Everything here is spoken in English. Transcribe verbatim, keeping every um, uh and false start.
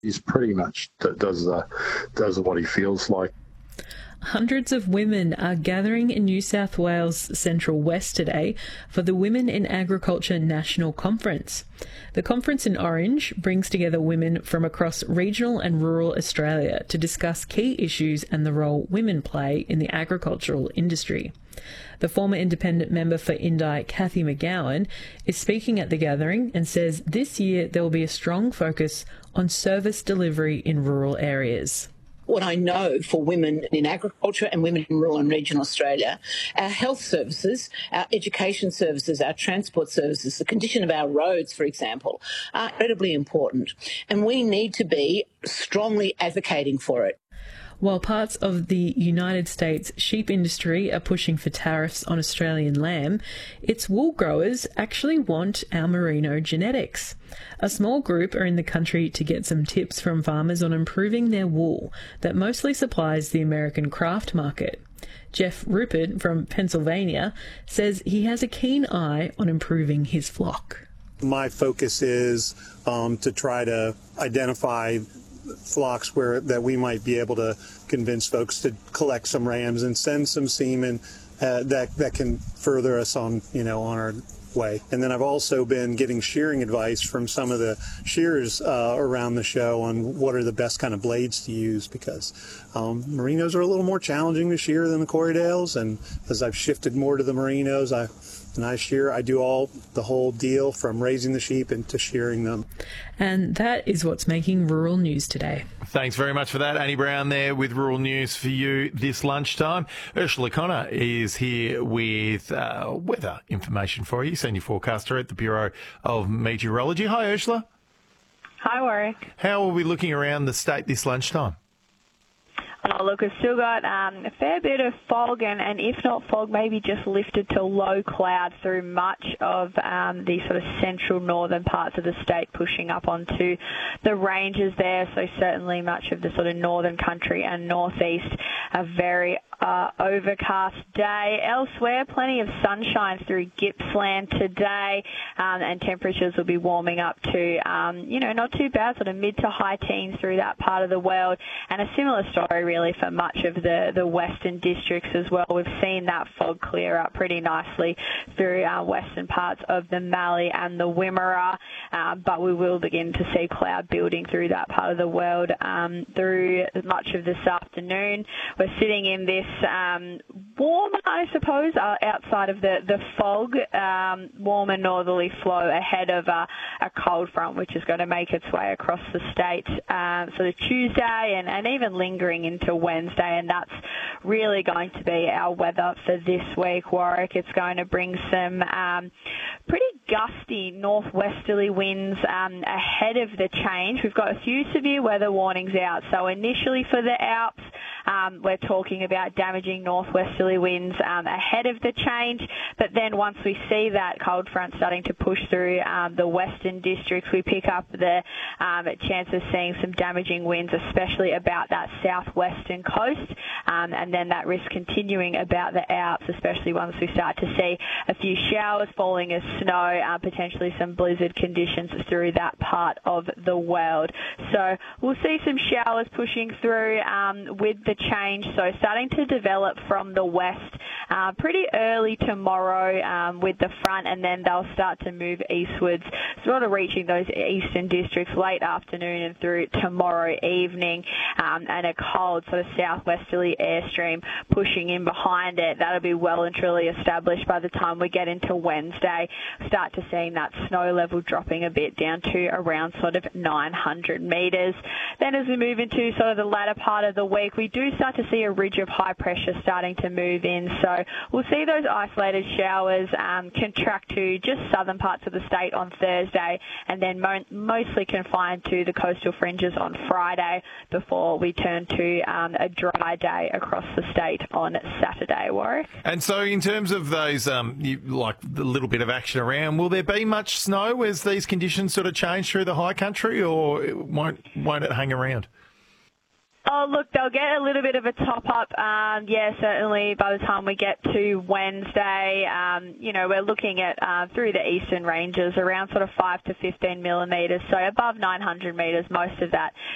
He's pretty much does uh, does what he feels like. Hundreds of women are gathering in New South Wales Central West today for the Women in Agriculture National Conference. The conference in Orange brings together women from across regional and rural Australia to discuss key issues and the role women play in the agricultural industry. The former independent member for Indi, Cathy McGowan, is speaking at the gathering and says this year there will be a strong focus on service delivery in rural areas. What I know for women in agriculture and women in rural and regional Australia, our health services, our education services, our transport services, the condition of our roads, for example, are incredibly important. And we need to be strongly advocating for it. While parts of the United States sheep industry are pushing for tariffs on Australian lamb, its wool growers actually want our merino genetics. A small group are in the country to get some tips from farmers on improving their wool that mostly supplies the American craft market. Jeff Rupert from Pennsylvania says he has a keen eye on improving his flock. My focus is um, to try to identify flocks where that we might be able to convince folks to collect some rams and send some semen uh, that that can further us on you know on our way. And then I've also been getting shearing advice from some of the shearers uh, around the show on what are the best kind of blades to use, because um, merinos are a little more challenging to shear than the Corriedales, and as I've shifted more to the merinos, I and I shear, I do all the whole deal from raising the sheep into shearing them. And that is what's making rural news today. Thanks very much for that. Annie Brown there with rural news for you this lunchtime. Ursula Connor is here with uh, weather information for you, senior forecaster at the Bureau of Meteorology. Hi, Ursula. Hi, Warwick. How are we looking around the state this lunchtime? Oh, look, we've still got um, a fair bit of fog, and, and if not fog, maybe just lifted to low cloud through much of um, the sort of central northern parts of the state, pushing up onto the ranges there. So certainly much of the sort of northern country and northeast, a very uh, overcast day. Elsewhere, plenty of sunshine through Gippsland today, um, and temperatures will be warming up to, um, you know, not too bad, sort of mid to high teens through that part of the world, and a similar story really for much of the, the western districts as well. We've seen that fog clear up pretty nicely through uh, western parts of the Mallee and the Wimmera, uh, but we will begin to see cloud building through that part of the world um, through much of this afternoon. We're sitting in this um, warmer, I suppose, uh, outside of the, the fog, um, warmer northerly flow ahead of uh, a cold front, which is going to make its way across the state um, sort of Tuesday and, and even lingering into Wednesday, and that's really going to be our weather for this week, Warwick. It's going to bring some um, pretty gusty northwesterly winds um, ahead of the change. We've got a few severe weather warnings out. So initially for the Alps, um, we're talking about damaging northwesterly winds um, ahead of the change, but then once we see that cold front starting to push through um, the western districts, we pick up the um, chance of seeing some damaging winds, especially about that southwestern coast, um, and then that risk continuing about the Alps, especially once we start to see a few showers falling as snow, uh, potentially some blizzard conditions through that part of the world. So we'll see some showers pushing through um, with the change, so starting to develop from the west uh, pretty early tomorrow um, with the front, and then they'll start to move eastwards, sort of reaching those eastern districts late afternoon and through tomorrow evening, um, and a cold sort of southwesterly airstream pushing in behind it. That'll be well and truly established by the time we get into Wednesday. Start to seeing that snow level dropping a bit down to around sort of nine hundred metres. Then as we move into sort of the latter part of the week, we do start to see a ridge of high pressure starting to move in. So we'll see those isolated showers um, contract to just southern parts of the state on Thursday, and then mo- mostly confined to the coastal fringes on Friday before we turn to um, a dry day across the state on Saturday, Warwick. And so in terms of those, um, you, like the little bit of action around, will there be much snow as these conditions sort of change through the high country, or won't, won't it hang around? Oh, look, they'll get a little bit of a top-up, um, yeah, certainly by the time we get to Wednesday. Um, you know, we're looking at, uh, through the eastern ranges, around sort of five to fifteen millimetres, so above nine hundred metres, most of that